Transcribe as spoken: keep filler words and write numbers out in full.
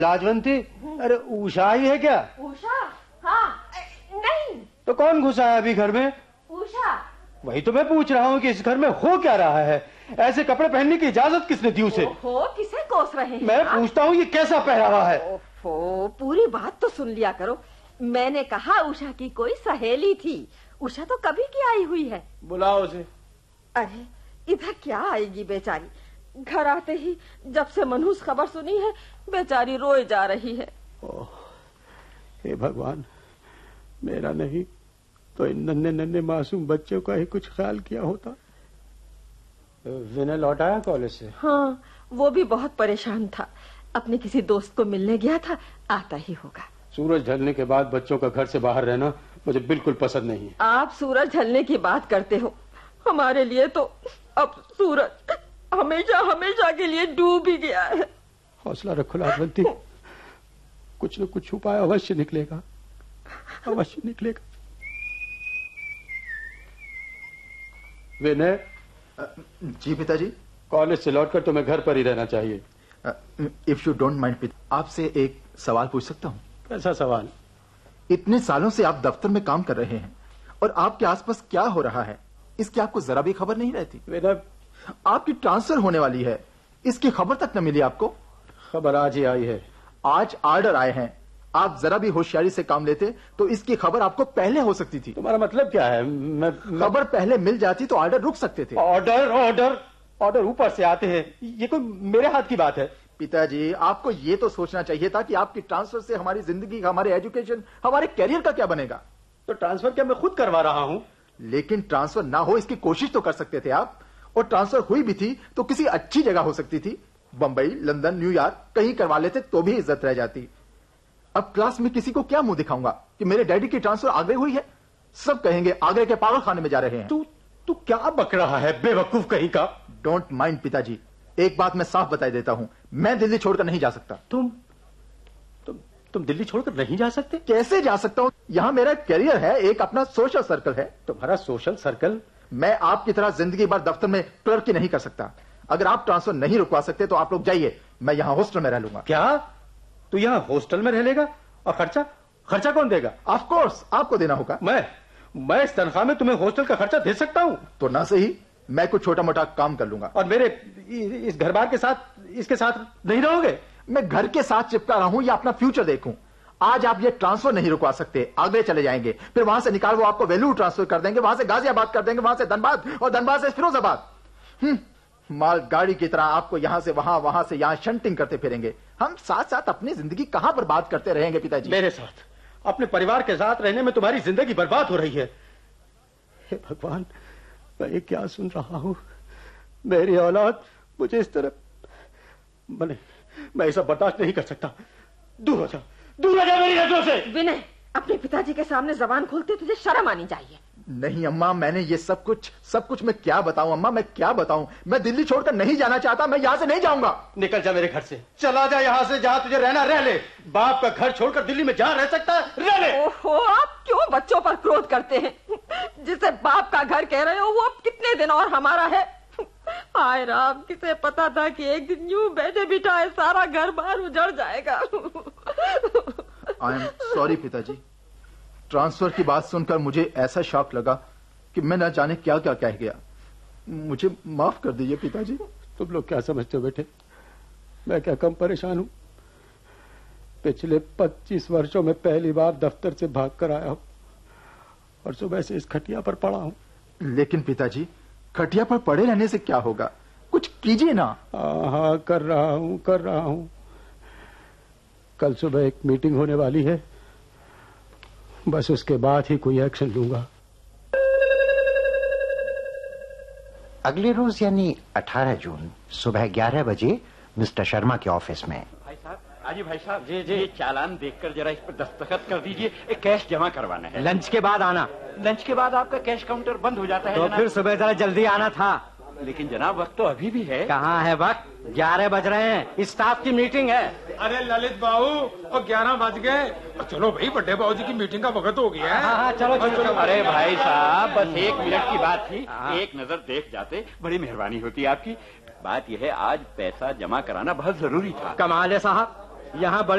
लाजवंती, अरे उषा ही है क्या? उषा? हाँ। नहीं तो कौन घुसा है अभी घर में? उषा। वही तो मैं पूछ रहा हूँ कि इस घर में हो क्या रहा है? ऐसे कपड़े पहनने की इजाजत किसने दी उसे? हो किसे कोस रहे हैं? मैं पूछता हूँ ये कैसा पहरावा है? ओफो, पूरी बात तो सुन लिया करो। मैंने कहा उषा की कोई सहेली थी। उषा तो कभी की आई हुई है। बुलाओ उसे। अरे इधर क्या आएगी बेचारी? घर आते ही जब से मनहूस खबर सुनी है बेचारी रोए जा रही है। ओह, हे भगवान, मेरा नहीं तो इन नन्हे नन्हे मासूम बच्चों का ही कुछ ख्याल किया होता। विनय लौट आया कॉलेज से? हाँ, वो भी बहुत परेशान था। अपने किसी दोस्त को मिलने गया था, आता ही होगा। सूरज ढलने के बाद बच्चों का घर से बाहर रहना मुझे बिल्कुल पसंद नहीं है। आप सूरज ढलने की बात करते हो, हमारे लिए तो अब सूरज हमेशा हमेशा के लिए डूब ही गया है। हौसला रखो लाजवंती, कुछ न कुछ उपाय अवश्य निकलेगा, अवश्य निकलेगा। विनय। जी पिताजी। कॉलेज से लौटकर तुम्हें घर पर ही रहना चाहिए। इफ यू डोंट माइंड पिता, आपसे एक सवाल पूछ सकता हूँ? कैसा सवाल? इतने सालों से आप दफ्तर में काम कर रहे हैं और आपके आसपास क्या हो रहा है इसकी आपको जरा भी खबर नहीं रहती? विनय, आपकी ट्रांसफर होने वाली है, इसकी खबर तक न मिली आपको? खबर आज ही आई है। आज ऑर्डर आए हैं, आप जरा भी होशियारी से काम लेते तो इसकी खबर आपको पहले हो सकती थी। तुम्हारा मतलब क्या है? मैं, मैं... खबर पहले मिल जाती तो ऑर्डर रुक सकते थे। ऑर्डर ऑर्डर ऑर्डर ऊपर से आते हैं, ये कोई मेरे हाथ की बात है? पिताजी, आपको ये तो सोचना चाहिए था कि आपकी ट्रांसफर से हमारी जिंदगी, हमारे एजुकेशन, हमारे कैरियर का क्या बनेगा। तो ट्रांसफर क्या मैं खुद करवा रहा हूँ? लेकिन ट्रांसफर ना हो इसकी कोशिश तो कर सकते थे आप, और ट्रांसफर हुई भी थी तो किसी अच्छी जगह हो सकती थी। बंबई, लंदन, न्यूयॉर्क कहीं करवा लेते तो भी इज्जत रह जाती। अब क्लास में किसी को क्या मुंह दिखाऊंगा कि मेरे डैडी की ट्रांसफर आगरे हुई है? सब कहेंगे आगरे के पागल खाने में जा रहे हैं। तू तू क्या बक रहा है बेवकूफ कहीं का? डोंट माइंड पिताजी, एक बात मैं साफ बता देता हूं, मैं दिल्ली छोड़कर नहीं जा सकता। तुम तुम तुम दिल्ली छोड़कर नहीं जा सकते? कैसे जा सकता हूं? यहां मेरा करियर है, एक अपना सोशल सर्कल है। तुम्हारा सोशल सर्कल? मैं आपकी तरह जिंदगी भर दफ्तर में क्लर्क ही नहीं कर सकता। अगर आप ट्रांसफर नहीं रुकवा सकते तो आप लोग जाइए, मैं यहां हॉस्टल में रह लूंगा। क्या तू यहाँ हॉस्टल में रह लेगा? और खर्चा खर्चा कौन देगा? ऑफ कोर्स आपको देना होगा। मैं मैं इस तनख्वाह में तुम्हें हॉस्टल का खर्चा दे सकता हूँ? तो ना सही, मैं कुछ छोटा मोटा काम कर लूंगा। और मेरे इस घर बार के साथ इसके साथ नहीं रहोगे? मैं घर के साथ चिपका रहा हूं या अपना फ्यूचर देखूं? आज आप ये ट्रांसफर नहीं रुकवा सकते, आगरे चले जाएंगे, फिर वहां से निकाल वो आपको वेलूर ट्रांसफर कर देंगे, वहां से गाजियाबाद कर देंगे, वहां से धनबाद, और धनबाद से फिरोजाबाद। हम्म माल गाड़ी की तरह आपको यहां से वहां, वहां से यहां शंटिंग करते फिरेंगे। हम साथ साथ अपनी जिंदगी कहां बर्बाद करते रहेंगे पिताजी? मेरे साथ, अपने परिवार के साथ रहने में तुम्हारी जिंदगी बर्बाद हो रही है। हे भगवान, मैं क्या सुन रहा हूं? मेरी औलाद मुझे इस तरह, मैं मैं ऐसा बर्दाश्त नहीं कर सकता। दूर हो जा, दूर हो जा मेरी नजरों से। विनय, अपने पिताजी के सामने जबान खोलते तुझे शर्म आनी चाहिए। नहीं अम्मा, मैंने ये सब कुछ सब कुछ मैं क्या बताऊं अम्मा, मैं क्या बताऊं? मैं दिल्ली छोड़कर नहीं जाना चाहता, मैं यहां से नहीं जाऊंगा। निकल जा मेरे घर से, चला जा यहां से, जहां तुझे रहना रह ले। बाप का घर छोड़कर दिल्ली में जहां रह सकता है रह ले। ओहो, आप क्यों बच्चों पर क्रोध करते हैं? जिसे बाप का घर कह रहे हो वो अब कितने दिन और हमारा है? हाय राम, किसे पता था कि एक दिन यूं बैठे बिठाए सारा घर बार उजड़ जाएगा। आई एम सॉरी पिताजी, ट्रांसफर की बात सुनकर मुझे ऐसा शॉक लगा कि मैं न जाने क्या क्या कह गया। मुझे माफ कर दीजिए पिताजी। तुम लोग क्या समझते हो बेटे, मैं क्या कम परेशान हूं? पिछले पच्चीस वर्षों में पहली बार दफ्तर से भाग कर आया हूं और सुबह से इस खटिया पर पड़ा हूं। लेकिन पिताजी, खटिया पर पड़े रहने से क्या होगा? कुछ कीजिए ना। हाँ, कर रहा हूं कर रहा हूं कल सुबह एक मीटिंग होने वाली है, बस उसके बाद ही कोई एक्शन लूंगा। अगले रोज यानी अठारह जून सुबह ग्यारह बजे मिस्टर शर्मा के ऑफिस में। भाई साहब, आजी भाई साहब, जी जी चालान देखकर जरा इस पर दस्तखत कर दीजिए, एक कैश जमा करवाना है। लंच के बाद आना। लंच के बाद आपका कैश काउंटर बंद हो जाता है तो जनाब। फिर सुबह जरा जल्दी आना था। लेकिन जनाब वक्त तो अभी भी है। कहाँ है वक्त? ग्यारह बज रहे हैं, स्टाफ की मीटिंग है। अरे ललित बाबू, और ग्यारह बज गए। चलो भाई, बड़े बाबू जी की मीटिंग का वक्त हो गया है। हाँ हाँ चलो चलो, चलो। अरे भाई साहब, बस एक मिनट की बात थी, एक नजर देख जाते, बड़ी मेहरबानी होती आपकी। बात यह है, आज पैसा जमा कराना बहुत जरूरी था। कमाल है साहब, यहाँ बड़े